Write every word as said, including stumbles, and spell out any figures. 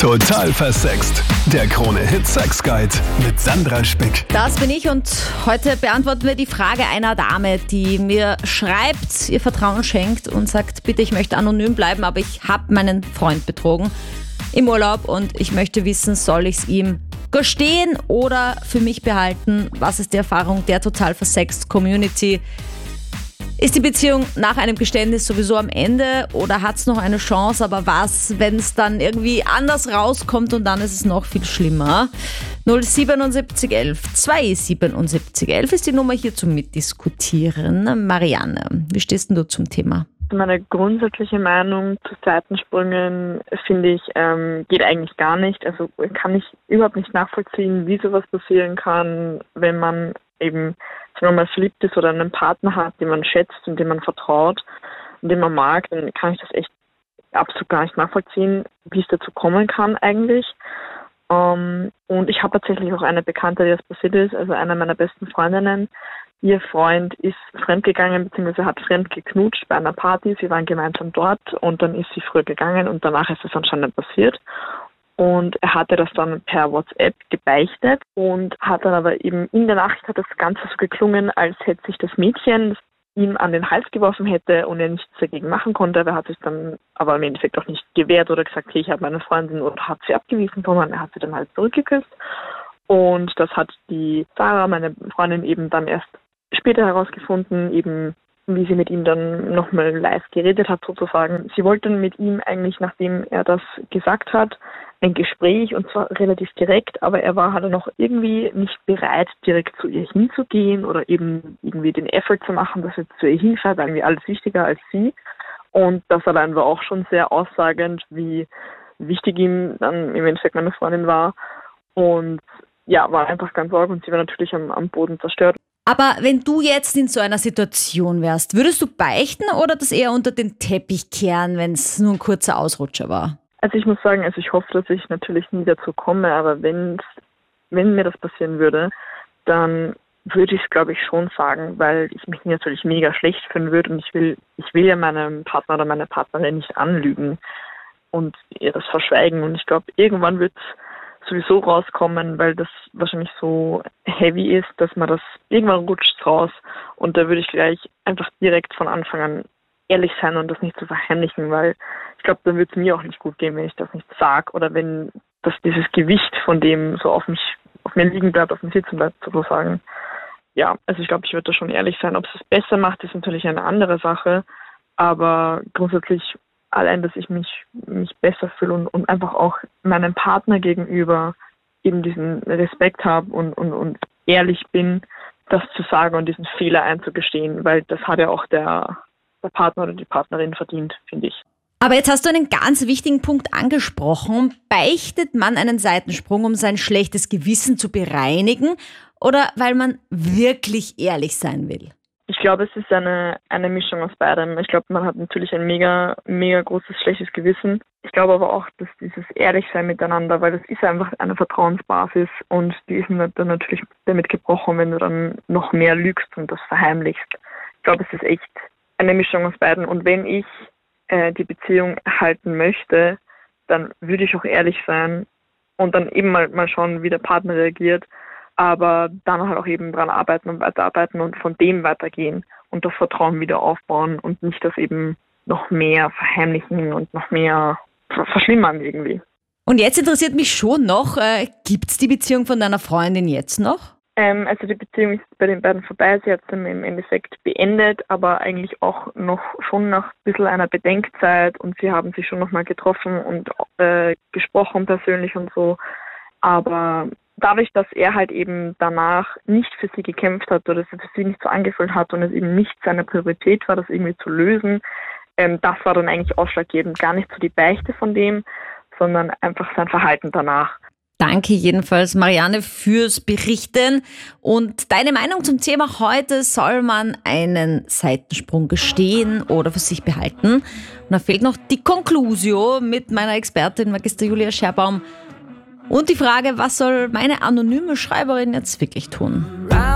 Total versext. Der Krone-Hit Sex Guide mit Sandra Spick. Das bin ich und heute beantworten wir die Frage einer Dame, die mir schreibt, ihr Vertrauen schenkt und sagt, bitte, ich möchte anonym bleiben, aber ich habe meinen Freund betrogen im Urlaub und ich möchte wissen, soll ich es ihm gestehen oder für mich behalten? Was ist die Erfahrung der Total versext Community? Ist die Beziehung nach einem Geständnis sowieso am Ende oder hat es noch eine Chance? Aber was, wenn es dann irgendwie anders rauskommt und dann ist es noch viel schlimmer? null siebenundsiebzig elf zweihundertsiebenundsiebzig elf ist die Nummer hier zum Mitdiskutieren. Marianne, wie stehst denn du zum Thema? Meine grundsätzliche Meinung zu Seitensprüngen, finde ich, ähm, geht eigentlich gar nicht. Also kann ich überhaupt nicht nachvollziehen, wie sowas passieren kann, wenn man eben, sagen wir mal, verliebt ist oder einen Partner hat, den man schätzt und dem man vertraut und den man mag, dann kann ich das echt absolut gar nicht nachvollziehen, wie es dazu kommen kann eigentlich. Ähm, und ich habe tatsächlich auch eine Bekannte, die das passiert ist, also eine meiner besten Freundinnen. Ihr Freund ist fremdgegangen bzw. hat fremd geknutscht bei einer Party. Sie waren gemeinsam dort und dann ist sie früher gegangen und danach ist es anscheinend passiert. Und er hatte das dann per WhatsApp gebeichtet und hat dann aber eben in der Nacht hat das Ganze so geklungen, als hätte sich das Mädchen das ihm an den Hals geworfen hätte und er nichts dagegen machen konnte. Er hat sich dann aber im Endeffekt auch nicht gewehrt oder gesagt, hey, ich habe meine Freundin und hat sie abgewiesen, sondern er hat sie dann halt zurückgeküsst. Und das hat die Sarah, meine Freundin, eben dann erst später herausgefunden, eben wie sie mit ihm dann nochmal live geredet hat sozusagen. Sie wollte mit ihm eigentlich, nachdem er das gesagt hat, ein Gespräch und zwar relativ direkt, aber er war halt noch irgendwie nicht bereit, direkt zu ihr hinzugehen oder eben irgendwie den Effort zu machen, dass er zu ihr hinfährt, irgendwie alles wichtiger als sie. Und das allein war auch schon sehr aussagend, wie wichtig ihm dann im Endeffekt meine Freundin war. Und ja, war einfach ganz arg und sie war natürlich am, am Boden zerstört. Aber wenn du jetzt in so einer Situation wärst, würdest du beichten oder das eher unter den Teppich kehren, wenn es nur ein kurzer Ausrutscher war? Also ich muss sagen, also ich hoffe, dass ich natürlich nie dazu komme, aber wenn wenn mir das passieren würde, dann würde ich es, glaube ich, schon sagen, weil ich mich natürlich mega schlecht fühlen würde und ich will, ich will ja meinem Partner oder meiner Partnerin nicht anlügen und ihr das verschweigen. Und ich glaube, irgendwann wird es sowieso rauskommen, weil das wahrscheinlich so heavy ist, dass man das irgendwann rutscht raus und da würde ich gleich einfach direkt von Anfang an ehrlich sein und das nicht zu verheimlichen, weil ich glaube, dann würde es mir auch nicht gut gehen, wenn ich das nicht sage oder wenn das dieses Gewicht von dem so auf mich, auf mir liegen bleibt, auf mir sitzen bleibt sozusagen. Ja, also ich glaube, ich würde da schon ehrlich sein. Ob es es besser macht, ist natürlich eine andere Sache, aber grundsätzlich allein, dass ich mich, mich besser fühle und, und einfach auch meinem Partner gegenüber eben diesen Respekt habe und, und, und ehrlich bin, das zu sagen und diesen Fehler einzugestehen, weil das hat ja auch der, der Partner oder die Partnerin verdient, finde ich. Aber jetzt hast du einen ganz wichtigen Punkt angesprochen. Beichtet man einen Seitensprung, um sein schlechtes Gewissen zu bereinigen oder weil man wirklich ehrlich sein will? Ich glaube, es ist eine, eine Mischung aus beidem. Ich glaube, man hat natürlich ein mega, mega großes schlechtes Gewissen. Ich glaube aber auch, dass dieses Ehrlichsein miteinander, weil das ist einfach eine Vertrauensbasis und die ist dann natürlich damit gebrochen, wenn du dann noch mehr lügst und das verheimlichst. Ich glaube, es ist echt eine Mischung aus beiden. Und wenn ich äh, die Beziehung erhalten möchte, dann würde ich auch ehrlich sein und dann eben mal, mal schauen, wie der Partner reagiert. Aber dann halt auch eben dran arbeiten und weiterarbeiten und von dem weitergehen und das Vertrauen wieder aufbauen und nicht das eben noch mehr verheimlichen und noch mehr verschlimmern irgendwie. Und jetzt interessiert mich schon noch, äh, gibt es die Beziehung von deiner Freundin jetzt noch? Ähm, also die Beziehung ist bei den beiden vorbei, sie hat es dann im Endeffekt beendet, aber eigentlich auch noch schon nach ein bisschen einer Bedenkzeit und sie haben sich schon nochmal getroffen und äh, gesprochen persönlich und so, aber dadurch, dass er halt eben danach nicht für sie gekämpft hat oder es für sie nicht so angefühlt hat und es eben nicht seine Priorität war, das irgendwie zu lösen, ähm, das war dann eigentlich ausschlaggebend. Gar nicht so die Beichte von dem, sondern einfach sein Verhalten danach. Danke jedenfalls, Marianne, fürs Berichten. Und deine Meinung zum Thema heute, soll man einen Seitensprung gestehen oder für sich behalten? Und da fehlt noch die Conclusio mit meiner Expertin Magister Julia Scherbaum. Und die Frage, was soll meine anonyme Schreiberin jetzt wirklich tun?